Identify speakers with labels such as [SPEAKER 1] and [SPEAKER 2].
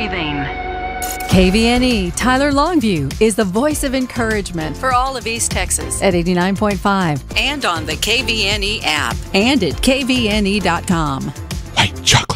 [SPEAKER 1] breathing.
[SPEAKER 2] KVNE Tyler Longview is the voice of encouragement
[SPEAKER 3] for all of East Texas
[SPEAKER 2] at 89.5
[SPEAKER 3] and on the KVNE app
[SPEAKER 2] and at kvne.com.
[SPEAKER 4] White chocolate.